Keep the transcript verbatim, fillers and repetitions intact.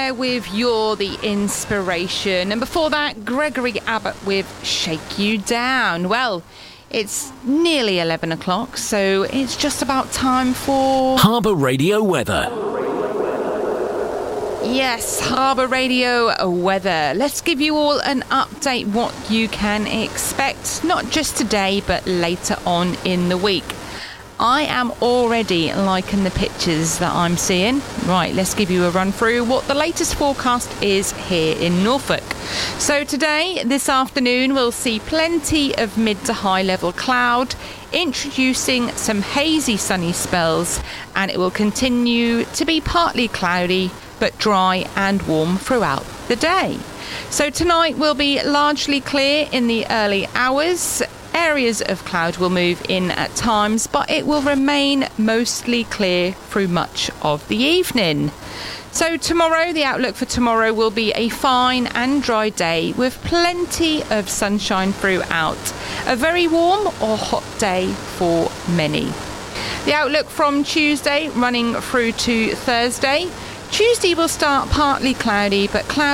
there with You're the Inspiration. And before that, Gregory Abbott with Shake You Down. Well, it's nearly eleven o'clock, so it's just about time for... Harbour Radio weather. Yes, Harbour Radio weather. Let's give you all an update what you can expect, not just today, but later on in the week. I am already liking the pictures that I'm seeing. Right, let's give you a run through what the latest forecast is here in Norfolk. So today, this afternoon, we'll see plenty of mid to high level cloud, introducing some hazy sunny spells, and it will continue to be partly cloudy but dry and warm throughout the day. So tonight will be largely clear in the early hours. Areas of cloud will move in at times, but it will remain mostly clear through much of the evening. So tomorrow, the outlook for tomorrow will be a fine and dry day with plenty of sunshine throughout. A very warm or hot day for many. The outlook from Tuesday running through to Thursday. Tuesday will start partly cloudy, but cloudy